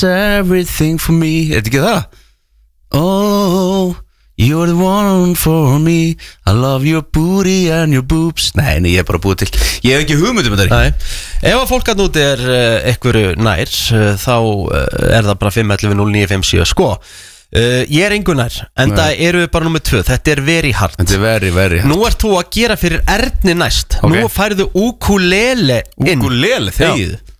just everything for me. Þetta ekki það? Oh, you're the one for me. I love your booty and your boobs. Nei, ég bara búið til. Ég hef ekki hugmynd þetta. Nei. Ef að fólk að núti einhverju nær, þá það bara 511-0957. Sko, ég engu nær, en það eru bara nummið 2. Þetta very hard. Þetta very hard. Nú ert þú að gera fyrir Erni næst. Okay. Nú færðu ukulele inn. Ukulele, þegið.